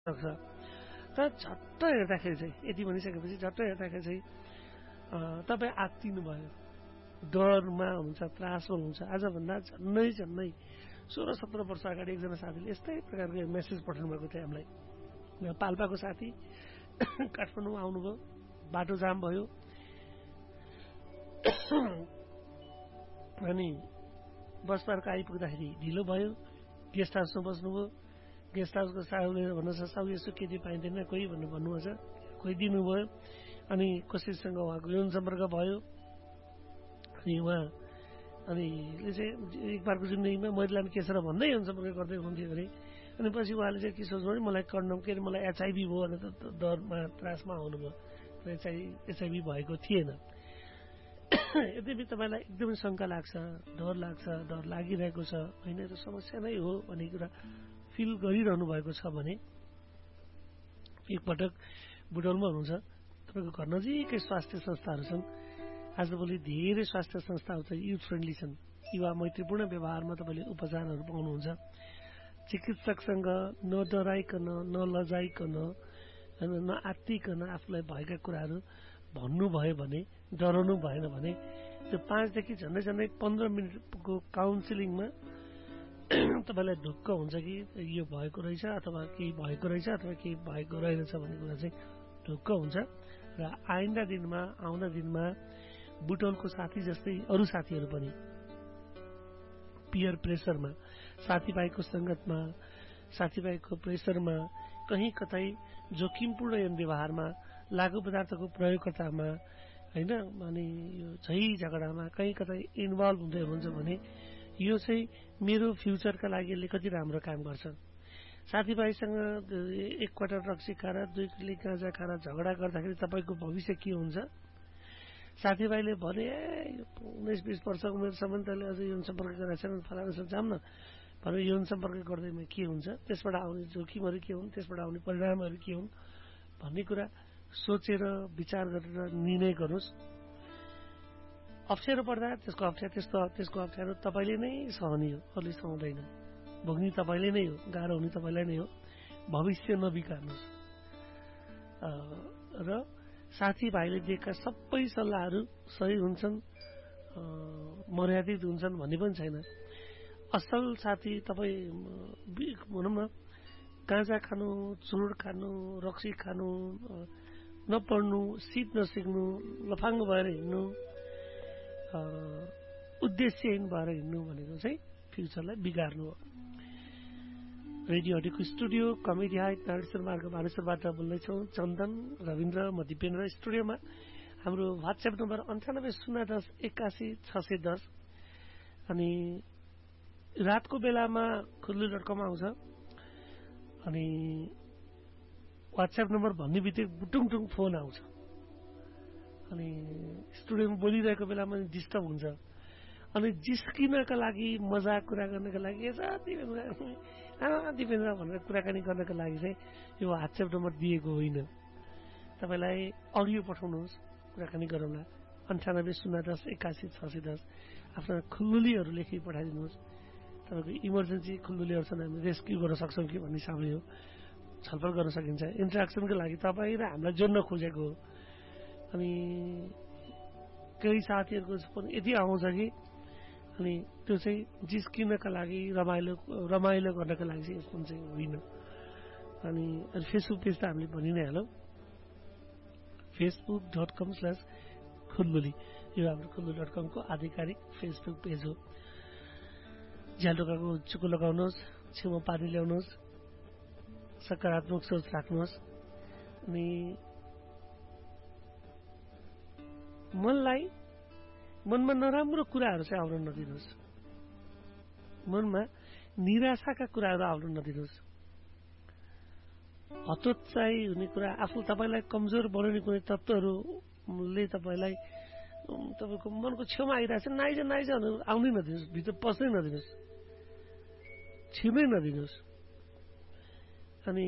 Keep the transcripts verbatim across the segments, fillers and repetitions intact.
सक्छ तर झट्ट हेर्दाखेरि चाहिँ यति भनिसकेपछि झट्ट हेर्दाखेरि चाहिँ तपाईँ आत्तिनु भयो, डरमा हुन्छ, त्रासमा हुन्छ। आजभन्दा झन्नै झन्नै सोह्र सत्र वर्ष अगाडि एकजना साथीले यस्तै प्रकारको मेसेज पठाउनु भएको थियो हामीलाई। पाल्पाको साथी काठमाडौँ आउनुभयो, बाटो जाम भयो अनि बस पार्क आइपुग्दाखेरि ढिलो भयो, गेस्ट हाउसमा बस्नुभयो। गेस्ट हाउसको साहुले भन्नुहोस् साहु यसो केटी पाइँदैन कोही भन्नु भन्नुहुन्छ, कोही दिनुभयो। अनि कसैसँग उहाँको यौन सम्पर्क भयो अनि उहाँ अनि चाहिँ एक बारको जिन्दगीमा महिलाले के छ र भन्दै यौन सम्पर्क गर्दै हुन्थ्यो अरे। अनि पछि उहाँले चाहिँ के सोच्नु भने मलाई कन्डम के अरे मलाई एचआइभी भयो भने त डरमा त्रासमा आउनुभयो, एचआइ एचआइभी भएको थिएन। यद्यपि तपाईँलाई एकदमै शङ्का लाग्छ, डर लाग्छ, डर लागिरहेको छ होइन, यो समस्या नै हो भन्ने कुरा फिल गरिरहनु भएको छ भने एकपटक बुटवलमा हुनुहुन्छ, तपाईँको घर नजिकै स्वास्थ्य संस्थाहरू छन्। आजभोलि धेरै स्वास्थ्य संस्थाहरू चाहिँ युथ फ्रेन्डली छन्। युवा मैत्रीपूर्ण व्यवहारमा तपाईँले उपचारहरू पाउनुहुन्छ। चिकित्सकसँग नडराइकन, नलजाइकन, नआत्तिकन आफूलाई भएका कुराहरू भन्नुभयो भने, डराउनु भएन भने त्यो पाँचदेखि झन्डै झन्डै पन्ध्र मिनटको काउन्सिलिङमा तपाईँलाई ढुक्क हुन्छ कि यो भएको रहेछ अथवा केही भएको रहेछ अथवा केही भएको रहेछ भन्ने कुरा चाहिँ ढुक्क हुन्छ। र आइन्दा दिनमा आउँदा दिनमा बुटवलको साथी जस्तै अरू साथीहरू पनि पियर प्रेसरमा, साथीभाइको सङ्गतमा, साथीभाइको प्रेसरमा, कहीँ कतै जोखिमपूर्ण यौन व्यवहारमा, लागु पदार्थको प्रयोगकर्तामा होइन, अनि यो झै झगडामा कहीँ कतै इन्भल्भ हुँदै हुनुहुन्छ भने यो चाहिँ मेरो फ्युचरका लागि यसले कति राम्रो काम गर्छ। साथीभाइसँग एक क्वार्टर रक्सी खाएर, दुई किलो गाँजा खाएर झगडा गर्दाखेरि तपाईँको भविष्य के हुन्छ? साथीभाइले भने ए उन्नाइस बिस वर्षको उमेरसम्म तैँले अझै यौन सम्पर्क गरेका छैन, फलानासँग जाम न भनेर यौन सम्पर्क गर्दैमा के हुन्छ, त्यसबाट आउने जोखिमहरू के हुन्, त्यसबाट आउने परिणामहरू के हुन् भन्ने कुरा सोचेर विचार गरेर निर्णय गर्नुहोस्। अप्ठ्यारो पर्दा त्यसको अप्ठ्यारो त्यस्तो त्यसको अप्ठ्यारो तपाईँले नै सहने हो, अरूले सहँदैन। भोग्ने तपाईँले नै हो, गाह्रो हुने तपाईँलाई नै हो। भविष्य नबिगार्नुहोस्। र साथीभाइले दिएका सबै सल्लाहहरू सही हुन्छन्, मर्यादित हुन्छन् भन्ने पनि छैन। असल साथी तपाईँ भनौँ न गाँजा खानु, चुरोट खानु, रक्सी खानु, नपढ्नु, सिट नसिक्नु, लफाङ्गो भएर हिँड्नु, उद्देश्यहीन भएर हिँड्नु भनेको चाहिँ फ्युचरलाई बिगार्नु हो। Radio हटीको studio comedy height Narayaneshwar मार्ग मानेश्वरबाट बोल्दैछौँ। चन्दन, रविन्द्र, म दिपेन्द्र। स्टुडियोमा हाम्रो वाट्सएप नम्बर अन्ठानब्बे शून्य दस एकासी छ सय दस अनि रातको बेलामा खुल्लु डट कम आउँछ अनि वाट्सएप नम्बर भन्ने बित्तिकै बुटुङटुङ फोन आउँछ अनि स्टुडियोमा बोलिरहेको बेलामा डिस्टर्ब हुन्छ। अनि जिस्किनका लागि, मजाक कुरा गर्नका लागि दिपेन्द्र दिपेन्द्र भनेर कुराकानी गर्नका लागि चाहिँ यो वाट्सएप नम्बर दिएको होइन। तपाईँलाई अडियो पठाउनुहोस्, कुराकानी गरौँला। अन्ठानब्बे शून्य दस एकासी छ सय दस आफ्ना खुल्लुलीहरू लेखी पठाइदिनुहोस्। तपाईँको इमर्जेन्सी खुल्लुलीहरू छन्, हामी रेस्क्यु गर्न सक्छौँ कि भन्ने हिसाबले हो, छलफल गर्न सकिन्छ। इन्ट्रेक्सनको लागि तपाईँ र हामीलाई जोड्न खोजेको हो। अनि केही साथीहरूको पनि यति आउँछ कि अनि त्यो चाहिँ जिस्किनका लागि, रमाइलो रमाइलो गर्नका लागि चाहिँ यसको चाहिँ होइन। अनि फेसबुक पेज त हामीले भनि नै हालौँ, फेसबुक डट कम स्ल्यास खुल्लुली, यो हाम्रो खुल्लु डट कमको आधिकारिक फेसबुक पेज हो। झ्यालटोकाको चुको लगाउनुहोस्, छेउमा पानी ल्याउनुहोस्, सकारात्मक सोच राख्नुहोस् अनि मनलाई मनमा नराम्रो कुराहरू चाहिँ आउन नदिनुहोस्, मनमा निराशाका कुराहरू आउन नदिनुहोस्। हतोत्साही हुने कुरा, आफू तपाईँलाई कमजोर बनाउने कुनै तत्त्वहरूले तपाईँलाई तपाईँको मनको छेउमा आइरहेको छ, नाइज नाइज आउनै नदिनुहोस्, भित्र पस्नै नदिनुहोस्, छिर्नै नदिनुहोस्। अनि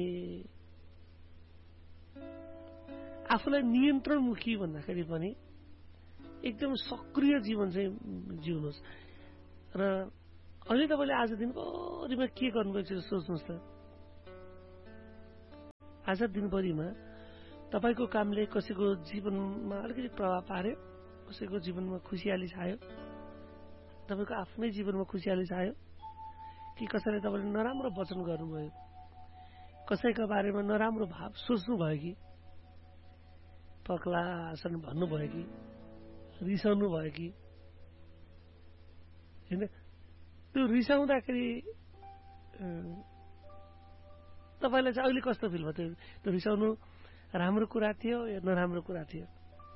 आफूलाई नियन्त्रणमुखी भन्दाखेरि पनि एकदम सक्रिय जीवन चाहिँ जिउनुहोस्। र अहिले तपाईँले आज दिनभरिमा के गर्नुभएको छ सोच्नुहोस् त। आज दिनभरिमा तपाईँको कामले कसैको जीवनमा अलिकति प्रभाव पार्यो, कसैको जीवनमा खुसियाली छायो, तपाईँको आफ्नै जीवनमा खुसियाली छायो कि कसैले तपाईँले नराम्रो वचन गर्नुभयो, कसैका बारेमा नराम्रो भाव सोच्नुभयो कि पक्लासन भन्नुभयो कि रिसाउनु भयो कि होइन, त्यो रिसाउँदाखेरि तपाईँलाई चाहिँ अहिले कस्तो फिल भयो? त्यो रिसाउनु राम्रो कुरा थियो या नराम्रो कुरा थियो?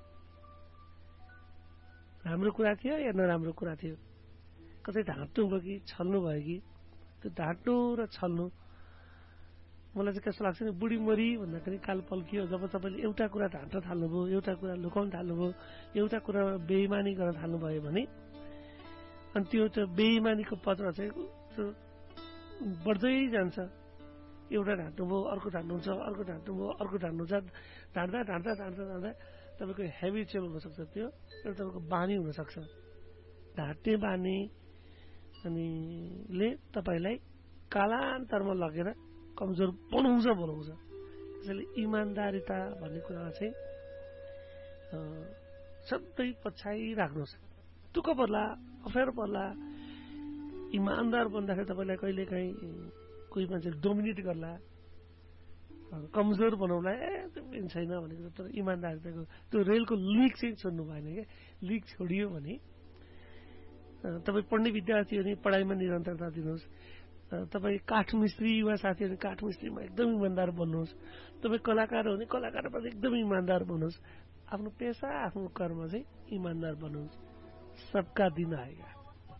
राम्रो कुरा थियो या नराम्रो कुरा थियो? कतै ढाँट्नु भयो कि छल्नु भयो कि? त्यो ढाँट्नु र छल्नु मलाई चाहिँ कस्तो लाग्छ नि, बुढी मरी भन्दाखेरि काल पल्कियो। जब तपाईँले एउटा कुरा ढाँट्न थाल्नुभयो, एउटा कुरा लुकाउन थाल्नुभयो, एउटा कुरा बेइमानी गर्न थाल्नुभयो भने अनि त्यो त्यो बेइमानीको पत्र चाहिँ बढ्दै जान्छ। एउटा ढाँट्नुभयो, अर्को ढाँट्नुहुन्छ, अर्को ढाँट्नुभयो, अर्को ढाँट्नुहुन्छ, ढाँट्दा ढाँट्दा ढाँट्दा ढाँट्दा तपाईँको हेबिचुअल हुनसक्छ, त्यो एउटा तपाईँको बानी हुनसक्छ। ढाँट्ने बानी अनिले तपाईँलाई कालान्तरमा लगेर कमजोर बनाउँछ बनाउँछ त्यसैले इमान्दारिता भन्ने कुरा चाहिँ सधैँ पछ्याइराख्नुहोस्। दुःख पर्ला, अप्ठ्यारो पर्ला, इमान्दार भन्दाखेरि तपाईँलाई कहिले काहीँ कोही मान्छे डोमिनेट गर्ला, कमजोर बनाउला, ए त्यो पनि छैन भनेको। तर इमान्दारिताको त्यो रेलको लिक चाहिँ छोड्नु भएन क्या। लिक छोडियो भने तपाईँ पढ्ने विद्यार्थी हो भने पढाइमा निरन्तरता दिनुहोस्। तपाईँ काठ मिस्त्री युवा साथी हो भने काठ मिस्त्रीमा एकदम इमान्दार बन्नुहोस्। तपाईँ कलाकार हो भने कलाकारप्रति एकदम इमान्दार बन्नुहोस्। आफ्नो पेसा, आफ्नो कर्म चाहिँ इमान्दार बन्नुहोस्। सबका दिन आएगा।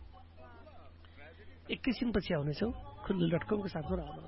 एकैछिनपछि आउनेछौँ खुल्दुली डट कमको साथमा रहनु।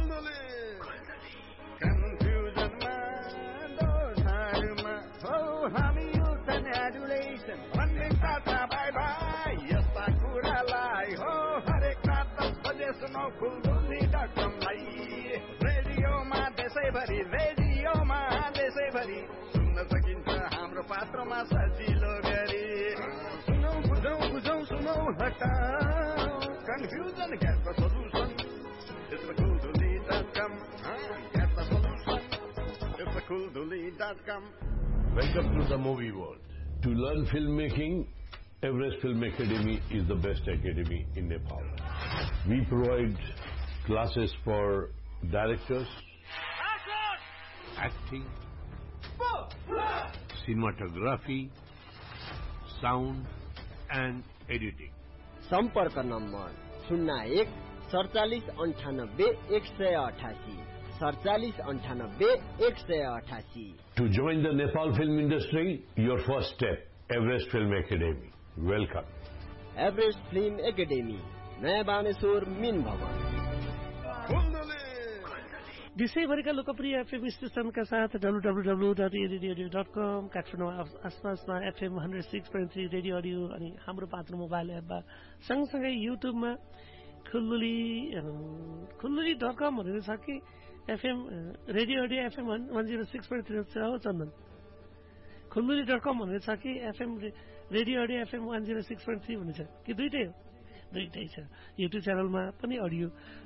रेडियोमा देशैभरि रेडियोमा देशैभरि सुन्न सकिन्छ हाम्रो पात्रमा सजिलो गरी। सुनौ बुझौ बुझौ सुनौ हटाऊ confusion get the solution. It's the खुल्दुली dot com. Get the solution. It's the खुल्दुली dot com. Welcome to the movie world. To learn filmmaking, Everest Film Academy is the best academy in Nepal. We provide classes for directors, acting, cinematography, sound and editing. संपर्क number शून्य एक सड़चालीस अंठानब्बे एक सय अठासी सड़चालीस अंठानब्बे एक सय अठासी. To join the Nepal film industry, your first step, Everest Film Academy. Welcome. Everest Film Academy, नयाँ बानेश्वर मिन भवन. देशैभरिका लोकप्रिय एफएम स्टेशनका साथ W W W dot radio dot कम, काठमाडौँ आसपासमा FM hundred six point three radio audio अनि हाम्रो पात्र mobile एपमा सँगसँगै युट्युबमा खुल्दुली खुल्दुली डट कम भनेर छ कि FM radio audio FM one zero six point three हो चन्दन? खुल्दुली डट कम भनेर छ कि FM radio audio FM one zero six point three भन्ने छ कि दुइटै हो? दुइटै छ। युट्युब च्यानलमा पनि अडियो